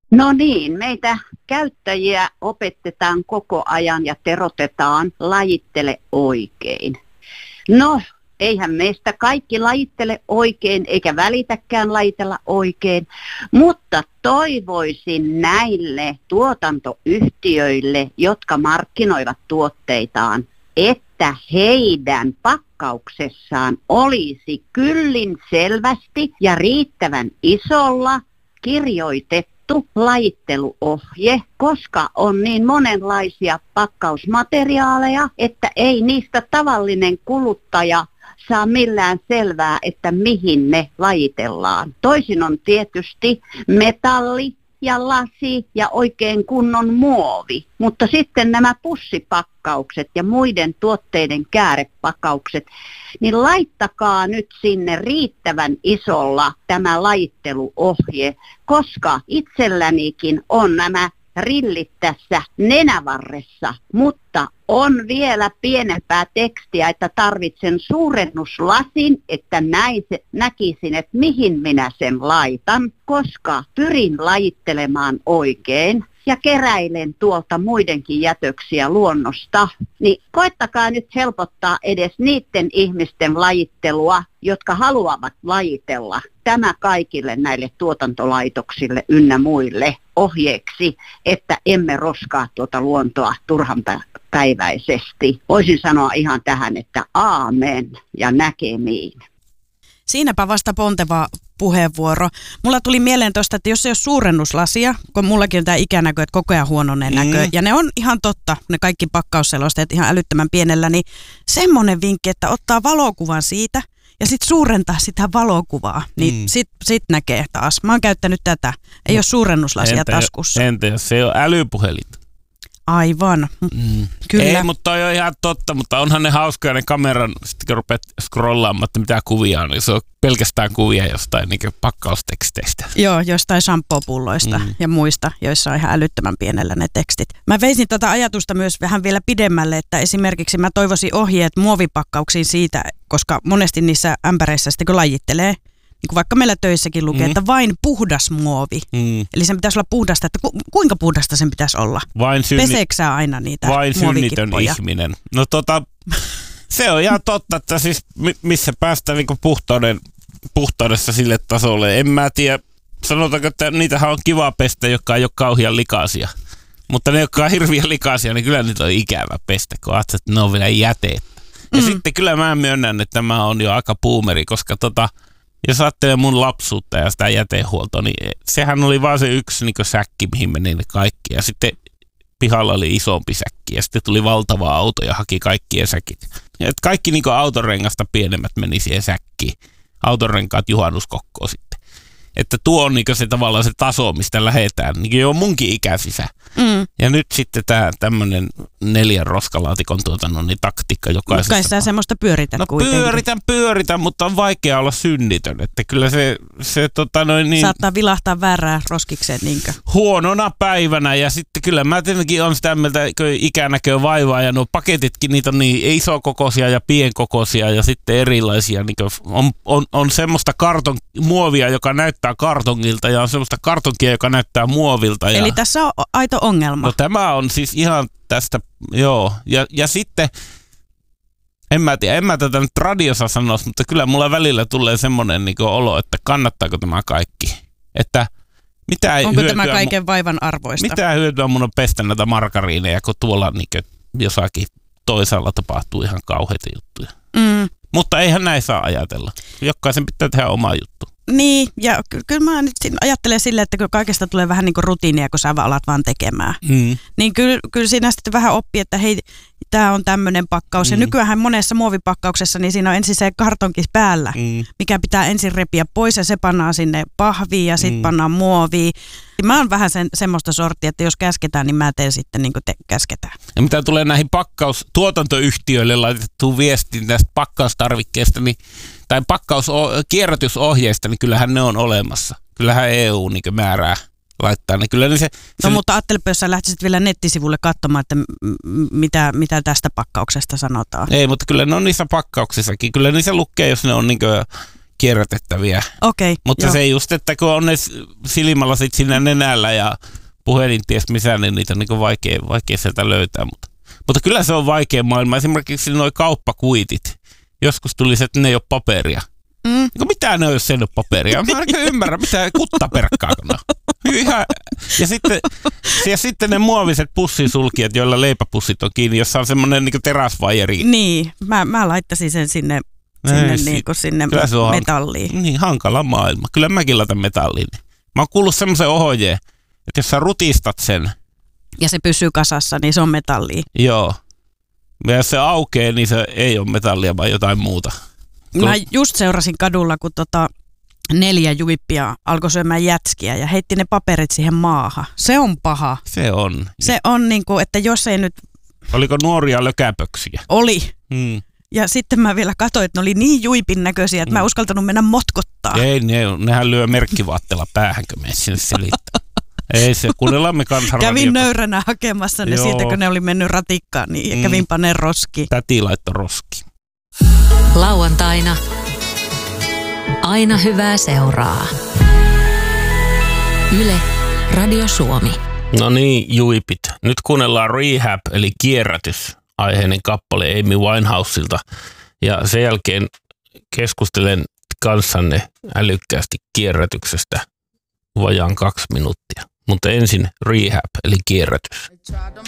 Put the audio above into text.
No niin, meitä käyttäjiä opetetaan koko ajan ja terotetaan lajittele oikein. No, eihän meistä kaikki lajittele oikein eikä välitäkään lajitella oikein, mutta toivoisin näille tuotantoyhtiöille, jotka markkinoivat tuotteitaan, että heidän pakkauksessaan olisi kyllin selvästi ja riittävän isolla kirjoitettu lajitteluohje, koska on niin monenlaisia pakkausmateriaaleja, että ei niistä tavallinen kuluttaja saa millään selvää, että mihin ne lajitellaan. Toisin on tietysti metalli ja lasi ja oikein kunnon muovi, mutta sitten nämä pussipakkaukset ja muiden tuotteiden käärepakkaukset, niin laittakaa nyt sinne riittävän isolla tämä lajitteluohje, koska itsellänikin on nämä rillit tässä nenävarressa, mutta on vielä pienempää tekstiä, että tarvitsen suurennuslasin, että näkisin, että mihin minä sen laitan, koska pyrin lajittelemaan oikein ja keräilen tuolta muidenkin jätöksiä luonnosta, niin koettakaa nyt helpottaa edes niiden ihmisten lajittelua, jotka haluavat lajitella. Tämä kaikille näille tuotantolaitoksille ynnä muille ohjeeksi, että emme roskaa tuota luontoa turhanpäiväisesti. Voisin sanoa ihan tähän, että aamen ja näkemiin. Siinäpä vasta ponteva puheenvuoro. Mulla tuli mieleen tuosta, että jos ei ole suurennuslasia, kun mullakin on tämä ikänäkö, että koko ajan huononen näkö, ja ne on ihan totta, ne kaikki pakkausselosteet ihan älyttömän pienellä, niin semmoinen vinkki, että ottaa valokuvan siitä ja sitten suurentaa sitä valokuvaa, niin sit näkee taas. Mä oon käyttänyt tätä, ei ole suurennuslasia taskussa. Entä jos se on älypuhelin? Aivan, kyllä. Ei, mutta toi on ihan totta, mutta onhan ne hauskoja ne kameran, sitten kun rupeat scrollaamaan, että mitä kuvia on, niin se on pelkästään kuvia jostain niin pakkausteksteistä. Joo, jostain shampoo-pulloista ja muista, joissa on ihan älyttömän pienellä ne tekstit. Mä veisin tätä ajatusta myös vähän vielä pidemmälle, että esimerkiksi mä toivoisin ohjeet muovipakkauksiin siitä, koska monesti niissä ämpäreissä sitten kun lajittelee, niin kuin vaikka meillä töissäkin lukee, että vain puhdas muovi. Eli sen pitäisi olla puhdasta, että kuinka puhdasta sen pitäisi olla? Peseekö sä aina niitä muovikippoja? Vain synnitön ihminen. No se on ihan totta, että siis missä päästään niin puhtaudessa sille tasolle. En mä tiedä, sanotaanko, että niitähän on kiva pestä, jotka ei ole kauhean likaisia. Mutta ne, jotka on hirveän likaisia, niin kyllä niitä on ikävä pestä, kun ajattelet, että ne on vielä jäteet. Ja sitten kyllä mä myönnän, että tämä on jo aika boomeri, koska jos ajattelee mun lapsuutta ja sitä jätehuoltoa, niin sehän oli vaan se yksi niin säkki, mihin meni ne kaikki. Ja sitten pihalla oli isompi säkki ja sitten tuli valtava auto ja haki kaikkien säkit. Ja kaikki niin autorengasta pienemmät meni siihen säkkiin. Autorenkaat juhannuskokkoon sitten. Että tuo on niin se tavallaan se taso, mistä lähdetään. Niin jo munkin ikäisisä. Ja nyt sitten tämä tämmöinen 4 roskalaatikon taktiikka jokaisesta. Kai sä semmoista pyörität no, kuitenkin. pyöritän, mutta on vaikea olla synnitön. Että kyllä se niin saattaa vilahtaa väärään roskikseen niinkö? Huonona päivänä ja sitten kyllä mä tietenkin on sitä mieltä, kun ikänäkö vaivaa ja nuo paketitkin, niitä on niin isokokoisia ja pienkokoisia ja sitten erilaisia. Niin on semmoista muovia, joka näyttää kartongilta ja on semmoista kartonkia, joka näyttää muovilta. Eli tässä on aito ongelma. No tämä on siis ihan tästä, joo. Ja sitten, en mä tätä nyt radiossa sanoisi, mutta kyllä mulla välillä tulee semmoinen niin olo, että kannattaako tämä kaikki. Että onko tämä kaiken vaivan arvoista? Mitä hyötyä mun on pestä näitä margariineja, kun tuolla niin jossakin toisaalla tapahtuu ihan kauheita juttuja. Mutta eihän näin saa ajatella. Jokaisen pitää tehdä oma juttu. Niin, ja kyllä mä nyt ajattelen silleen, että kyllä kaikesta tulee vähän niin kuin rutiinia, kun sä alat vaan tekemään. Niin kyllä siinä sitten vähän oppii, että hei, tää on tämmöinen pakkaus. Ja nykyään monessa muovipakkauksessa, niin siinä on ensin se kartonki päällä, mikä pitää ensin repiä pois ja se pannaan sinne pahviin ja sitten pannaan muoviin. Mä oon vähän semmoista sorttia, että jos käsketään, niin mä teen sitten niin kuin käsketään. Ja mitä tulee näihin tuotantoyhtiöille laitettuun viestiin näistä pakkaustarvikkeista, niin tai kierrätysohjeista, niin kyllähän ne on olemassa. Kyllähän EU niin määrää laittaa ne. Kyllä niin no mutta ajattelepa, jos sä lähtisit vielä nettisivulle katsomaan, että mitä tästä pakkauksesta sanotaan. Ei, mutta kyllä ne on niissä pakkauksissakin. Kyllä niissä lukee, jos ne on niin kierrätettäviä. Okei. Mutta se just, että kun on ne silmälasit siinä nenällä ja puhelin ties missä, niin niitä on niin vaikea sieltä löytää. Mutta kyllä se on vaikea maailma. Esimerkiksi nuo kauppakuitit. Joskus tuli se, että ne ei ole paperia. Mitä ne on, jos ei ole paperia? Mä en ymmärrä, mitä kuttaperkkaako ne on. Ja sitten ne muoviset pussisulkijat, joilla leipäpussit on kiinni, jossa on semmoinen niin teräsvajeri. Niin, mä laittaisin sen sinne metalliin. Niin, hankala maailma. Kyllä mäkin laitan metalliin. Mä oon kuullut semmoisen ohjeen, että jos sä rutistat sen. Ja se pysyy kasassa, niin se on metallia. Joo. Ja jos se aukeaa, niin se ei ole metallia, vaan jotain muuta. Mä just seurasin kadulla, kun 4 juippia alkoi syömään jätskiä ja heitti ne paperit siihen maahan. Se on paha. Se on. Se on niin kuin, että jos ei nyt... Oliko nuoria lökäpöksiä? Oli. Ja sitten mä vielä katsoin, että ne oli niin juipin näköisiä, että mä en uskaltanut mennä motkottaa. Ei, nehän lyö merkkivaatteella päähänkö me sinne selittää. Ei se, kuunnellaan me kansanradiota. Kävin nöyränä hakemassa ne siitä, kun ne oli mennyt ratikkaan, niin ja kävin paneen roskiin. Täti laittoi roskiin. Lauantaina aina hyvää seuraa. Yle, Radio Suomi. No niin, juipit. Nyt kuunnellaan Rehab, eli kierrätys, aiheinen kappale Amy Winehouselta. Ja sen jälkeen keskustelen kanssanne älykkäästi kierrätyksestä vajaan 2 minuuttia. Mutta ensin Rehab, eli kierrätys.